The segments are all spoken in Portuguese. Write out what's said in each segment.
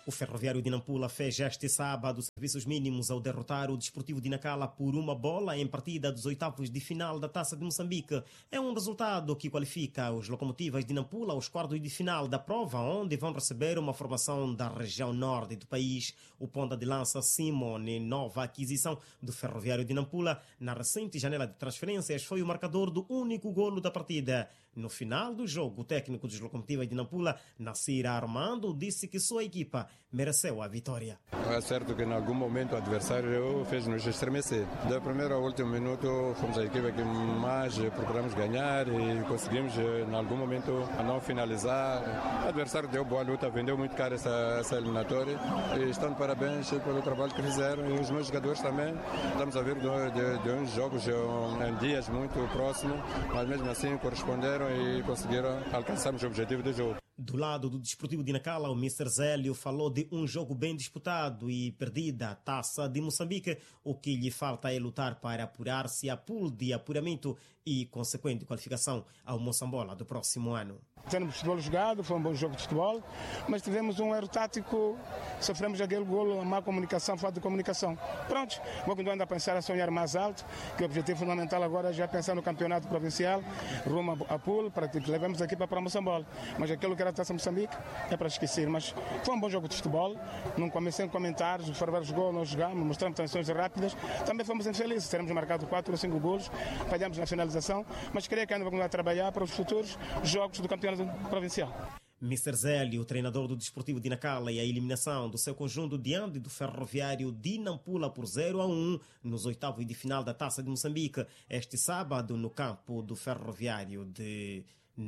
O Ferroviário de Nampula fez este sábado serviços mínimos ao derrotar o Desportivo de Nacala por 1-bola em partida dos oitavos de final da Taça de Moçambique. É um resultado que qualifica os Locomotivas de Nampula aos quartos de final da prova, onde vão receber uma formação da região norte do país. O ponta de lança Simone, nova aquisição do Ferroviário de Nampula na recente janela de transferências, foi o marcador do único golo da partida. No final do jogo, o técnico dos Locomotivas de Nampula, Nassir Armando, disse que sua equipa mereceu a vitória. É certo que em algum momento o adversário fez-nos estremecer. Do primeiro ao último minuto fomos a equipa que mais procuramos ganhar e conseguimos em algum momento não finalizar. O adversário deu boa luta, vendeu muito caro essa eliminatória e estão de parabéns pelo trabalho que fizeram e os meus jogadores também. Estamos a vir de uns jogos em dias muito próximos, mas mesmo assim corresponderam e conseguiram alcançar o objetivo do jogo. Do lado do Desportivo de Nacala, o Mr. Zélio falou de um jogo bem disputado e perdida a Taça de Moçambique. O que lhe falta é lutar para apurar-se a pool de apuramento e consequente qualificação ao Moçambola do próximo ano. Temos futebol jogado, foi um bom jogo de futebol, mas tivemos um erro tático, sofremos aquele golo, a má comunicação, falta de comunicação. Pronto, vou continuar a pensar, a sonhar mais alto, que o objetivo fundamental agora é já pensar no campeonato provincial, rumo a pool, para que levemos a equipa para Moçambola. Mas aquilo que era a Taça Moçambique é para esquecer, mas foi um bom jogo de futebol, não comecei em comentários, o Ferroviário jogou, nós jogamos, mostramos transições rápidas, também fomos infelizes, teremos marcado 4 ou 5 golos, falhamos na finalização, mas creio que ainda vamos continuar a trabalhar para os futuros jogos do campeonato provincial. Mr. Zélio, o treinador do Desportivo de Nacala, e a eliminação do seu conjunto diante do Ferroviário de Nampula por 0-1 nos oitavos de final da Taça de Moçambique este sábado no campo do Ferroviário de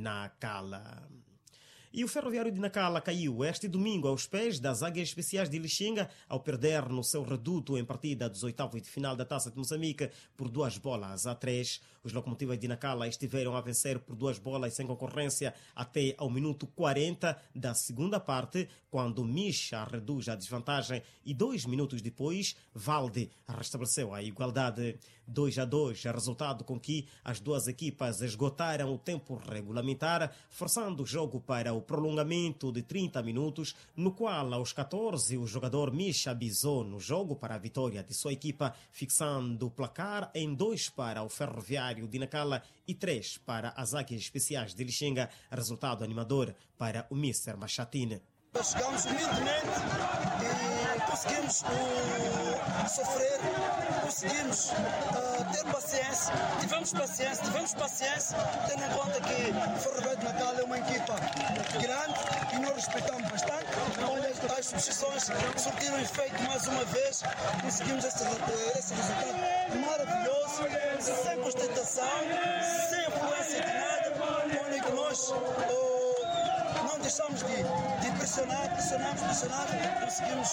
Nacala. E o Ferroviário de Nacala caiu este domingo aos pés das Águias Especiais de Lixinga ao perder no seu reduto em partida dos oitavos de final da Taça de Moçambique por 2-3. Os Locomotivas de Nacala estiveram a vencer por 2 bolas sem concorrência até ao minuto 40 da segunda parte, quando Misha reduz a desvantagem e 2 minutos depois, Valde restabeleceu a igualdade. 2-2, resultado com que as duas equipas esgotaram o tempo regulamentar, forçando o jogo para o prolongamento de 30 minutos, no qual, aos 14, o jogador Misha bisou no jogo para a vitória de sua equipa, fixando o placar em 2 para o Ferroviário de Nacala e 3 para as Águias Especiais de Lixinga, resultado animador para o Mr. Machatine. Nós chegamos humildemente e conseguimos sofrer, conseguimos ter paciência, tivemos paciência, tendo em conta que o Ferroviário de Nacala é uma equipa grande e nós respeitamos bastante. Olha, as substituições surtiram efeito mais uma vez, conseguimos esse resultado maravilhoso, sem ostentação, sem influência de nada, onde que nós não deixamos de pressionar, conseguimos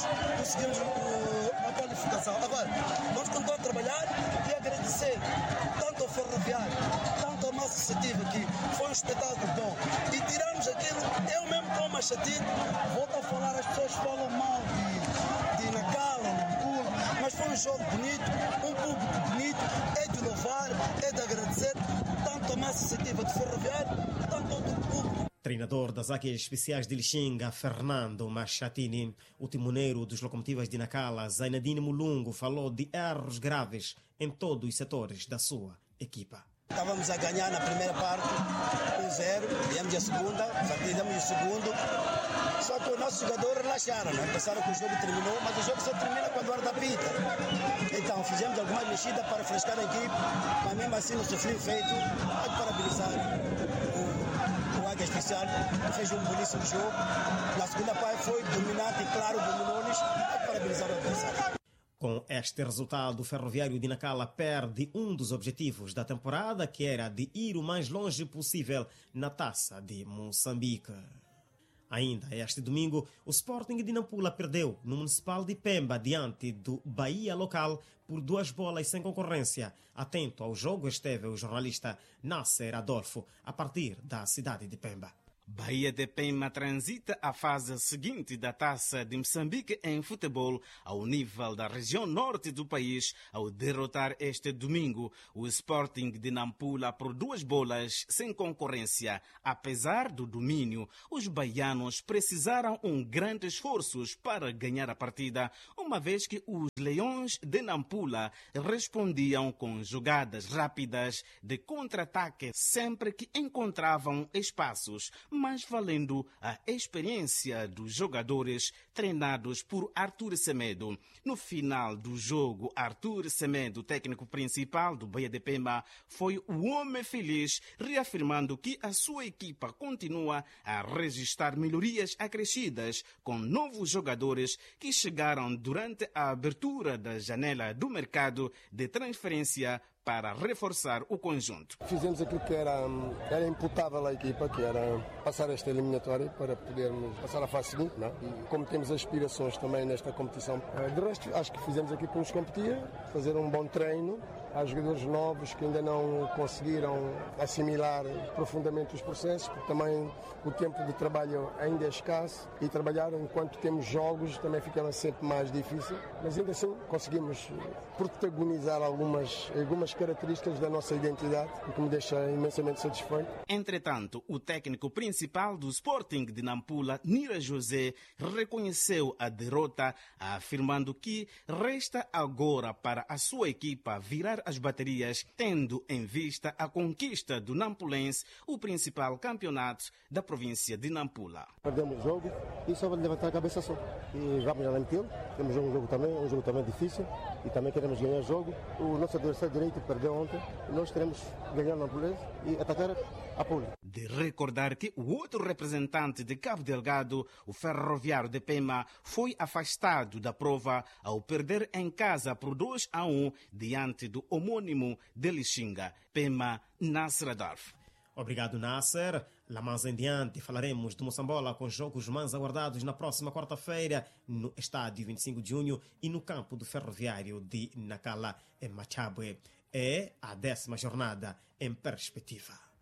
a qualificação. Agora, vamos continuar a trabalhar e agradecer tanto ao Ferroviário, tanto à massa associativa, que foi um espetáculo bom. E tiramos aquilo, eu mesmo como Machatine, volto a falar, as pessoas falam mal de Nacala, Nampula, mas foi um jogo bonito, um público bonito, é de louvar, é de agradecer tanto a massa associativa do Ferroviário, tanto ao público. Treinador das Águias Especiais de Lixinga, Fernando Machatini. O timoneiro dos Locomotivas de Nacala, Zainadine Mulungu, falou de erros graves em todos os setores da sua equipa. Estávamos a ganhar na primeira parte 1-0, viemos a segunda, já perdemos o segundo. Só que os nossos jogadores relaxaram, né? Pensaram que o jogo terminou, mas o jogo só termina quando o árbitro apita. Então fizemos algumas mexidas para refrescar a equipe, mas mesmo assim não sofreu efeito. Pode parabenizar o Águia Especial, que fez um belíssimo jogo. Na segunda parte foi dominante e claro, dominou-nos. Pode parabenizar o adversário. Com este resultado, o Ferroviário de Nacala perde um dos objetivos da temporada, que era de ir o mais longe possível na Taça de Moçambique. Ainda este domingo, o Sporting de Nampula perdeu no Municipal de Pemba diante do Bahia local por 2 bolas sem concorrência. Atento ao jogo esteve o jornalista Nasser Adolfo, a partir da cidade de Pemba. Bahia de Pema transita a fase seguinte da Taça de Moçambique em futebol ao nível da região norte do país ao derrotar este domingo o Sporting de Nampula por 2 bolas sem concorrência. Apesar do domínio, os baianos precisaram grandes esforços para ganhar a partida, uma vez que os Leões de Nampula respondiam com jogadas rápidas de contra-ataque sempre que encontravam espaços, mas valendo a experiência dos jogadores treinados por Arthur Semedo. No final do jogo, Arthur Semedo, técnico principal do Bahia de Pema, foi o homem feliz, reafirmando que a sua equipa continua a registrar melhorias acrescidas com novos jogadores que chegaram durante a abertura da janela do mercado de transferência para reforçar o conjunto. Fizemos aquilo que era imputável à equipa, que era passar esta eliminatória para podermos passar à fase seguinte, não? E como temos aspirações também nesta competição, de resto acho que fizemos aquilo que nos competia, fazer um bom treino. Há jogadores novos que ainda não conseguiram assimilar profundamente os processos, porque também o tempo de trabalho ainda é escasso e trabalhar enquanto temos jogos também fica sempre mais difícil, mas ainda assim conseguimos protagonizar algumas características da nossa identidade, o que me deixa imensamente satisfeito. Entretanto, o técnico principal do Sporting de Nampula, Nira José, reconheceu a derrota, afirmando que resta agora para a sua equipa virar as baterias, tendo em vista a conquista do Nampulense, o principal campeonato da província de Nampula. Perdemos o jogo e só vamos levantar a cabeça só. E vamos lá naquilo. Temos um jogo também difícil e também queremos ganhar o jogo. O nosso adversário direito perdeu ontem. Nós queremos ganhar o Nampulense e atacar a Pula. De recordar que o outro representante de Cabo Delgado, o Ferroviário de Pema, foi afastado da prova ao perder em casa por 2-1 diante do homônimo de Lixinga. Pema, Nasser Adolf. Obrigado, Nasser. Lá mais em diante falaremos de Moçambola com jogos mais aguardados na próxima quarta-feira no estádio 25 de junho e no campo do Ferroviário de Nacala, em Machabwe. É a 10ª jornada em perspectiva.